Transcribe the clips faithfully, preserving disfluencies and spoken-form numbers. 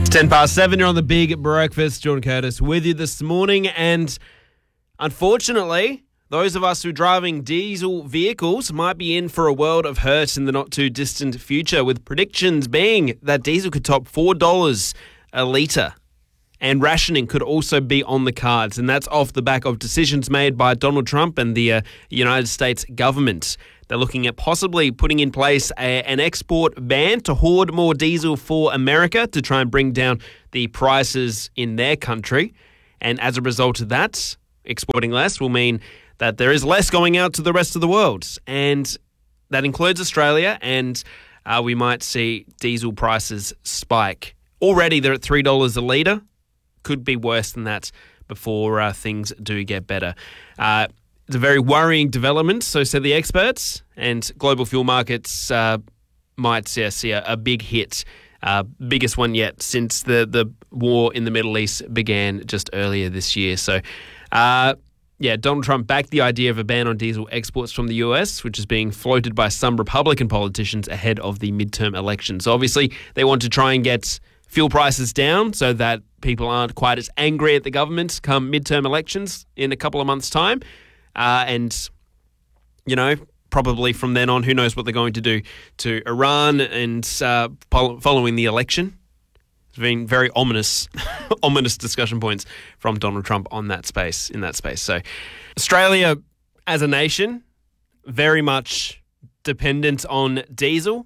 ten past seven, you're on the Big Breakfast. Jordan Curtis with you this morning. And unfortunately, those of us who are driving diesel vehicles might be in for a world of hurt in the not too distant future, with predictions being that diesel could top four dollars a litre. And rationing could also be on the cards. And that's off the back of decisions made by Donald Trump and the uh, United States government. They're looking at possibly putting in place a, an export ban to hoard more diesel for America to try and bring down the prices in their country. And as a result of that, exporting less will mean that there is less going out to the rest of the world. And that includes Australia, and uh, we might see diesel prices spike. Already they're at three dollars a litre. Could be worse than that before uh, things do get better. Uh, it's a very worrying development, so said the experts, and global fuel markets uh, might uh, see a, a big hit, uh, biggest one yet since the, the war in the Middle East began just earlier this year. So, uh, yeah, Donald Trump backed the idea of a ban on diesel exports from the U S, which is being floated by some Republican politicians ahead of the midterm elections. So obviously, they want to try and get fuel prices down so that people aren't quite as angry at the government come midterm elections in a couple of months' time. Uh, and, you know, probably from then on, who knows what they're going to do to Iran and uh, following the election. It's been very ominous, ominous discussion points from Donald Trump on that space, in that space. So Australia as a nation, very much dependent on diesel.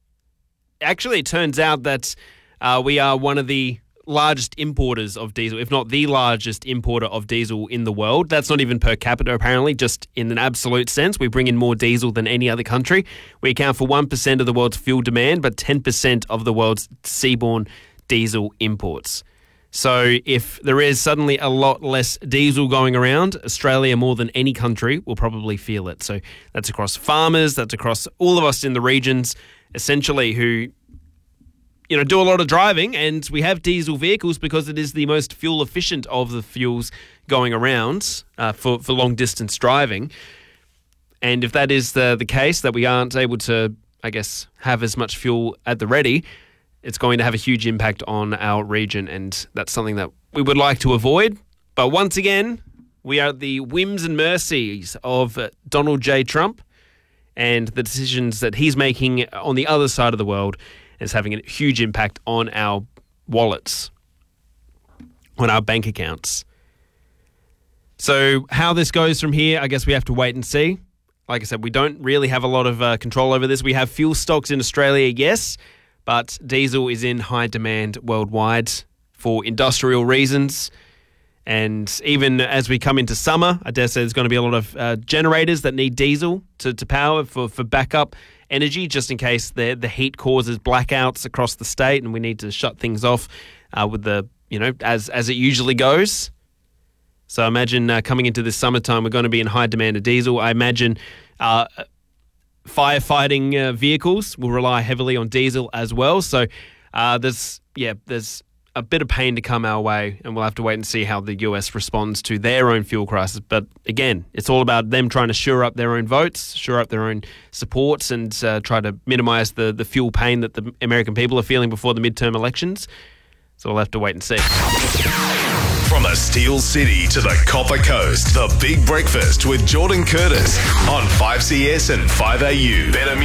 Actually, it turns out that Uh, we are one of the largest importers of diesel, if not the largest importer of diesel in the world. That's not even per capita, apparently, just in an absolute sense. We bring in more diesel than any other country. We account for one percent of the world's fuel demand, but ten percent of the world's seaborne diesel imports. So if there is suddenly a lot less diesel going around, Australia, more than any country, will probably feel it. So that's across farmers, that's across all of us in the regions, essentially, who you know, do a lot of driving, and we have diesel vehicles because it is the most fuel efficient of the fuels going around uh, for, for long distance driving. And if that is the, the case, that we aren't able to, I guess, have as much fuel at the ready, it's going to have a huge impact on our region, and that's something that we would like to avoid. But once again, we are at the whims and mercies of uh, Donald J. Trump and the decisions that he's making on the other side of the world. Is having a huge impact on our wallets, on our bank accounts. So how this goes from here, I guess we have to wait and see. Like I said, we don't really have a lot of uh, control over this. We have fuel stocks in Australia, yes, but diesel is in high demand worldwide for industrial reasons. And even as we come into summer, I dare say there's going to be a lot of uh, generators that need diesel to, to power for, for backup energy, just in case the the heat causes blackouts across the state and we need to shut things off uh, with the, you know, as as it usually goes. So I imagine uh, coming into this summertime, we're going to be in high demand of diesel. I imagine uh, firefighting uh, vehicles will rely heavily on diesel as well. So uh, there's, yeah, there's a bit of pain to come our way, and we'll have to wait and see how the U S responds to their own fuel crisis. But again, it's all about them trying to shore up their own votes, shore up their own supports, and uh, try to minimise the, the fuel pain that the American people are feeling before the midterm elections. So we'll have to wait and see. From the Steel City to the Copper Coast, the Big Breakfast with Jordan Curtis on five C S and five A U. Better